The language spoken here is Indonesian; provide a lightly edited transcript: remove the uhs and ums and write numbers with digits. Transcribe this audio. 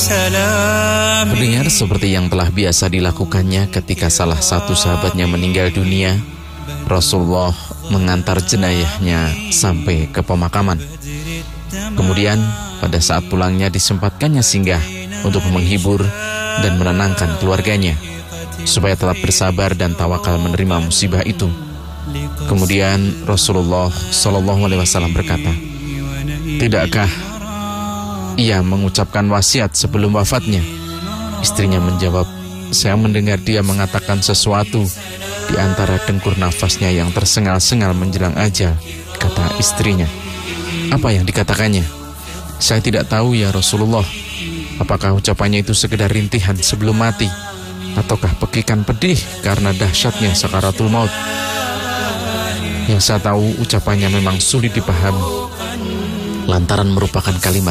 Mendengar seperti yang telah biasa dilakukannya ketika salah satu sahabatnya meninggal dunia, Rasulullah mengantar jenazahnya sampai ke pemakaman. Kemudian pada saat pulangnya disempatkannya singgah untuk menghibur dan menenangkan keluarganya supaya tetap bersabar dan tawakal menerima musibah itu. Kemudian Rasulullah SAW berkata, "Tidakkah ia mengucapkan wasiat sebelum wafatnya?" Istrinya menjawab, "Saya mendengar dia mengatakan sesuatu di antara dengkur nafasnya yang tersengal-sengal menjelang ajal," kata istrinya. "Apa yang dikatakannya?" "Saya tidak tahu ya Rasulullah. Apakah ucapannya itu sekedar rintihan sebelum mati, ataukah pekikan pedih karena dahsyatnya sakaratul maut? Yang saya tahu ucapannya memang sulit dipahami lantaran merupakan kalimat